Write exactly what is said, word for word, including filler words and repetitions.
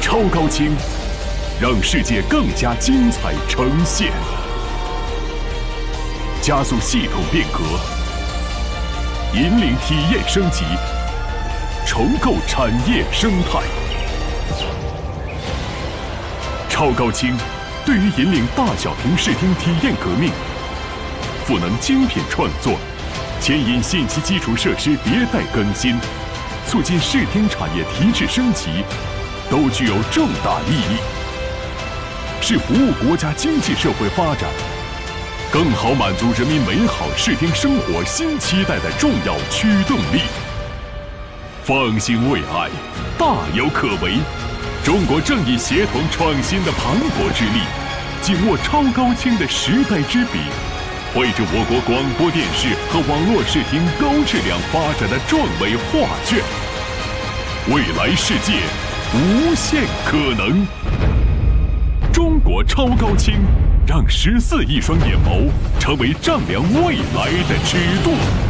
超高清，让世界更加精彩呈现，加速系统变革，引领体验升级，重构产业生态。超高清对于引领大小屏视听体验革命，赋能精品创作，牵引信息基础设施迭代更新，促进视听产业提质升级，都具有重大意义，是服务国家经济社会发展，更好满足人民美好视听生活新期待的重要驱动力。放心未来，大有可为。中国正以协同创新的磅礴之力，紧握超高清的时代之笔，绘制我国广播电视和网络视听高质量发展的壮伟画卷。未来世界无限可能。中国超高清，让十四亿双眼眸成为丈量未来的尺度。